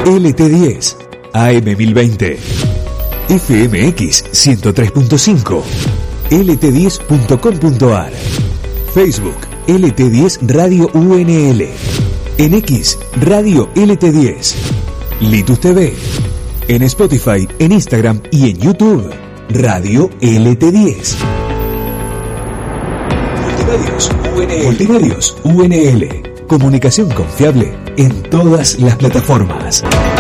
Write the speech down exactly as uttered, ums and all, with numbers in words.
L T diez, A M mil veinte, F M X ciento tres punto cinco, L T diez punto com punto a r, Facebook L T diez Radio U N L, en X Radio L T diez, Litus T V, en Spotify, en Instagram y en YouTube Radio L T diez. Multimedios U N L. Multimedios U N L. Comunicación confiable en todas las plataformas.